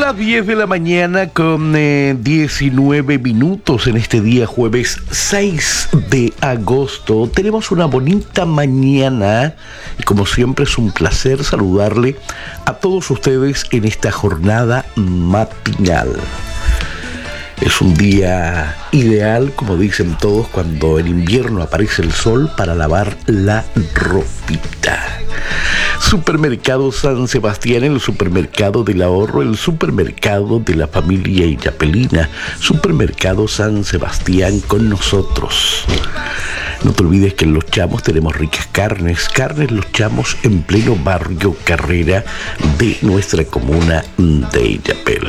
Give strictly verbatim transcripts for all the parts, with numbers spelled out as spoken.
Las diez de la mañana con eh, diecinueve minutos en este día jueves seis de agosto. Tenemos una bonita mañana y como siempre es un placer saludarle a todos ustedes en esta jornada matinal. Es un día ideal, como dicen todos, cuando en invierno aparece el sol para lavar la ropita. Supermercado San Sebastián, el supermercado del ahorro, el supermercado de la familia illapelina. Supermercado San Sebastián con nosotros. No te olvides que en Los Chamos tenemos ricas carnes, carnes Los Chamos en pleno barrio Carrera de nuestra comuna de Illapel.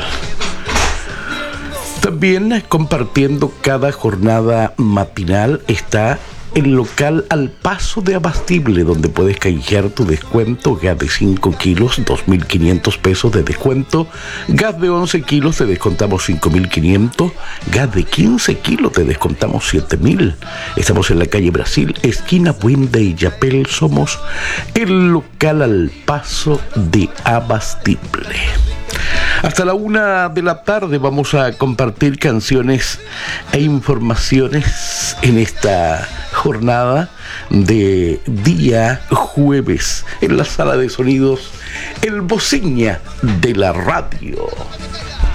También compartiendo cada jornada matinal está el local Al Paso de Abastible, donde puedes canjear tu descuento. Gas de cinco kilos, dos mil quinientos pesos de descuento. Gas de once kilos, te descontamos cinco mil quinientos. Gas de quince kilos, te descontamos siete mil. Estamos en la calle Brasil, esquina Buin de Illapel. Somos el local Al Paso de Abastible. Hasta la una de la tarde vamos a compartir canciones e informaciones en esta jornada de día jueves en la sala de sonidos El Bociña de la radio.